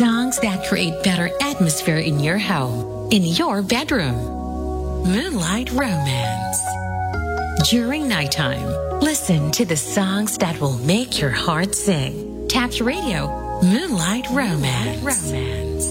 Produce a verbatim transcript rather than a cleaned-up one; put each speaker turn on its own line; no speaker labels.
Songs that create better atmosphere in your home, in your bedroom. Moonlight Romance. During nighttime, listen to the songs that will make your heart sing. Tap your radio. Moonlight Romance. Romance.